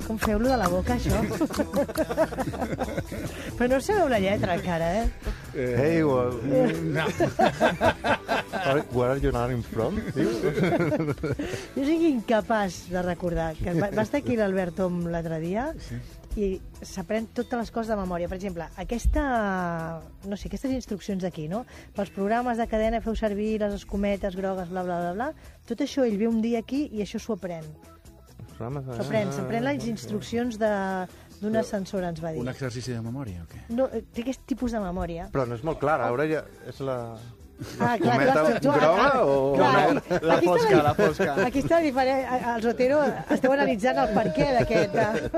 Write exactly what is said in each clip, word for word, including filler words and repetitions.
Com feu-lo de la boca, això? Però no sabeu la lletra, encara, eh? Hey, well, No. where are you running from? Jo soc incapaç de recordar. Que va, va estar aquí l'Albert Tom l'altre dia i s'aprèn totes les coses de memòria. Per exemple, aquesta, no sé, aquestes instruccions aquí, no? Pels programes de cadena feu servir les escometes grogues, bla, bla, bla, bla. Tot això ell ve un dia aquí i això s'ho aprèn. S'ho aprèn, s'aprèn les instruccions d'una ascensora, ens va dir. Un exercici de memòria o què? No, té aquest tipus de memòria. Però no és molt clara, ara ja és la... Ah, clar, Cometa clar, tu- groga ah, o clar, negra? aquí- La aquí està fosca, la fosca. Aquí està diferent. Els Otero esteu analitzant el perquè d'aquest.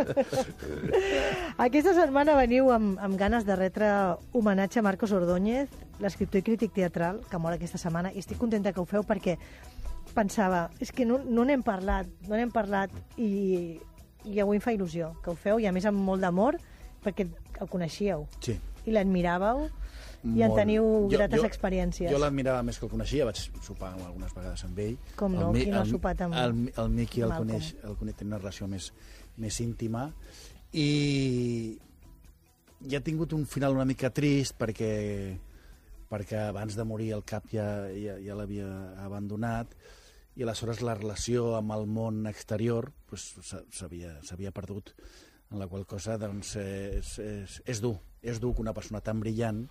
Aquesta setmana veniu amb, amb ganes de retre homenatge a Marcos Ordóñez, l'escriptor i crític teatral, que mor aquesta setmana, i estic contenta que ho feu perquè pensava, és que no no n'hem parlat, no n'hem parlat, i, i avui em fa il·lusió que ho feu, i a més amb molt d'amor, perquè el coneixíeu Sí. i l'admiràveu, i en Molt. teniu Jo- grates jo- experiències. Jo l'admirava més que el coneixia, vaig sopar algunes vegades amb ell. Com no, El Mi- qui no ha el- sopat amb El, el Miqui el Malcolm? coneix, el coneix, té una relació més, més íntima, i ja ha tingut un final una mica trist perquè, perquè abans de morir el cap ja, ja, ja l'havia abandonat, i aleshores la relació amb el món exterior pues, s'havia s'havia perdut, en la qual cosa doncs, és, és, és dur, és dur que una persona tan brillant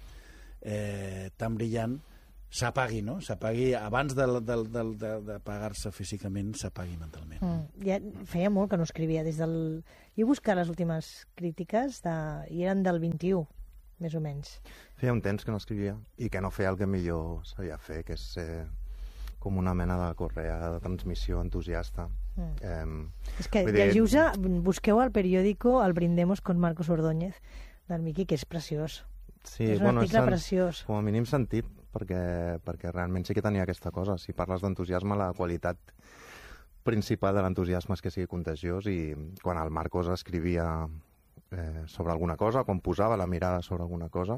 eh, tan brillant s'apagui, no? S'apagui abans de, de, de, de, d'apagar-se físicament, s'apagui mentalment. Mm, ja feia molt que no escrivia des del... Jo he buscat les últimes crítiques de... i eren del vint-i-u, més o menys. Feia un temps que no escrivia i que no feia el que millor sabia fer, que és eh, com una mena de correa de transmissió entusiasta. Mm. Eh, És que vull dir- llegiu-se, busqueu al periòdico El brindemos con Marcos Ordóñez, del Miqui, que és preciós. Sí, És un bueno, article sen- preciós. Com a mínim sentit, perquè, perquè realment sí que tenia aquesta cosa. Si parles d'entusiasme, la qualitat principal de l'entusiasme és que sigui contagiós, i quan el Marcos escrivia eh, sobre alguna cosa, quan posava la mirada sobre alguna cosa,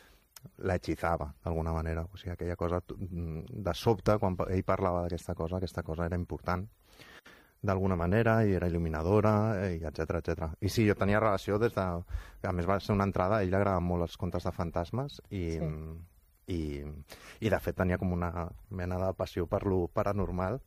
la hechizava d'alguna manera. O sigui, aquella cosa t- de sobte, quan pa- ell parlava d'aquesta cosa, aquesta cosa era important d'alguna manera, i era il·luminadora, i etcètera, etcètera. I sí, jo tenia relació des de... A més, va ser una entrada, a ell li agraden molt els contes de fantasmes, i, Sí. i, i de fet tenia com una mena de passió per lo paranormal,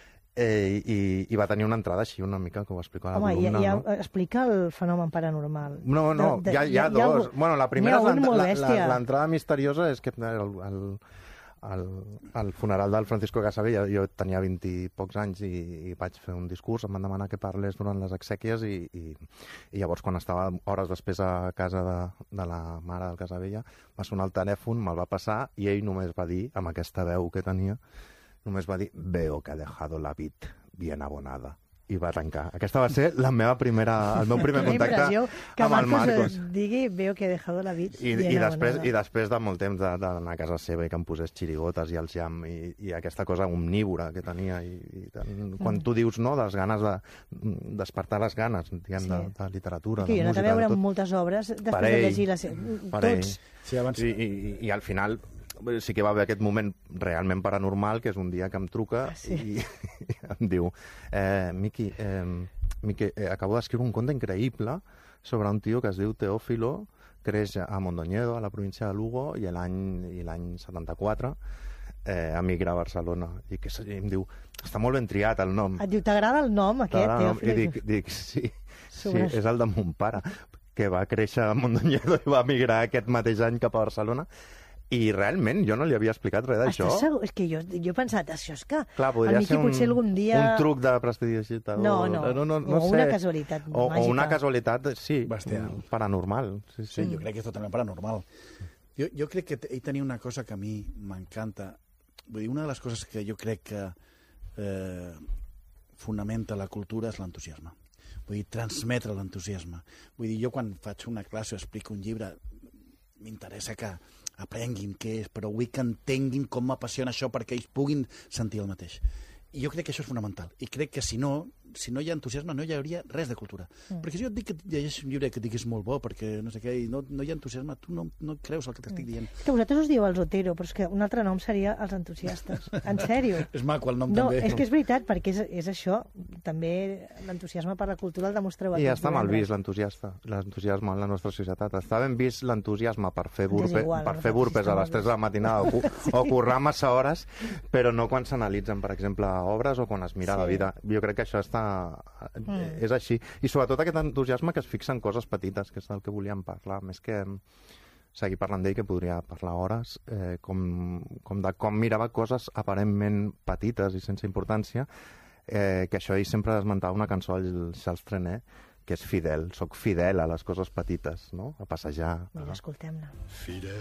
eh, i, i va tenir una entrada així una mica, que ho explico a la Home, ja, columna, ja no? explica el fenomen paranormal. No, no, De- de- hi ha, hi ha dos. algú- Bueno, la n'hi primera ha és un l'ent- molt la- la- bèstia. l'entrada misteriosa és que el, el, el, el funeral del Francisco Casabella, jo tenia vint i pocs anys, i, i vaig fer un discurs, em van demanar que parlés durant les exèquies, i, i, i llavors quan estava hores després a casa de, de la mare del Casabella, va sonar el telèfon, me'l va passar, i ell només va dir, amb aquesta veu que tenia, només va dir, veo que ha dejado la vid bien abonada. I va tancar. Aquesta va ser la meva primera, el meu primer Quina contacte impressió que amb el Marcos Marcos. eh, digui, veo que he dejado la vida I, bien i, després, abonada. I després de molt temps de- d'anar a casa seva i que em posés xirigotes i el jam, i, i aquesta cosa omnívora que tenia, i, i tant, quan Mm. tu dius, no, de les ganes de despertar les ganes, diguem, Sí. de, de literatura, Que de jo he anat a música, veure de tot. moltes obres després Per de ell, llegir les... per Tots. Sí, abans... I, i, I al final sí que va haver aquest moment realment paranormal, que és un dia que em truca Ah, sí. i, i em diu, eh, Miqui, eh, Miqui eh, acabo d'escriure un conte increïble sobre un tio que es diu Teófilo, creix a Mondoñedo, a la província de Lugo, i l'any i l'any setanta-quatre eh, emigra a Barcelona. I, que, i em diu, està molt ben triat el nom. Et diu, t'agrada el nom aquest, T'agrada el nom? I Teòfil? dic, dic sí, sí, Sobre- és el de mon pare, que va créixer a Mondoñedo i va emigrar aquest mateix any cap a Barcelona. I realment jo no li havia explicat res d'això. Estàs segur? És que jo, jo he pensat, això és que Clar, el podria Miqui ser un, potser algun dia... un truc de prestidigitador. No, no, no, no, no o sé. una casualitat o, màgica. O una casualitat, sí, Bestial. paranormal. Sí, Sí, sí. jo crec que és totalment paranormal. Jo, jo crec que ell tenia una cosa que a mi m'encanta. Vull dir, una de les coses que jo crec que eh, fonamenta la cultura és l'entusiasme. Vull dir, transmetre l'entusiasme. Vull dir, jo quan faig una classe o explico un llibre, m'interessa que aprenguin què és, però vull que entenguin com m'apassiona això perquè ells puguin sentir el mateix. I jo crec que això és fonamental. I crec que si no, si no hi ha entusiasme no hi hauria res de cultura. Mm. Perquè si jo et dic que llegeixis un llibre que et diguis molt bo, perquè no sé què, i no, no hi ha entusiasme, tu no, no creus el que t'estic dient. És que vosaltres us dieu els Otero, però és que un altre nom seria els entusiastes. En sèrio. És maco el nom no, també. És que és veritat, perquè és, és això. També l'entusiasme per la cultura el demostreu I ja està mal vist l'entusiasta, l'entusiasme en la nostra societat. Està ben vist l'entusiasme per fer, burpe, igual, per fer burpes a les tres de la matinada o, sí. o currar massa hores, però no quan s'analitzen, per exemple, obres o quan es mira sí. la vida. Jo crec que això està... Mm. és així. I sobretot aquest entusiasme que es fixa en coses petites, que és del que volíem parlar, més que seguir parlant d'ell, que podria parlar hores, eh, com, com de com mirava coses aparentment petites i sense importància, eh, que això ell sempre esmentava una cançó al Charles Trenet, que és fidel, soc fidel a les coses petites, no? A passejar. Mira, escoltem-la. Fidel.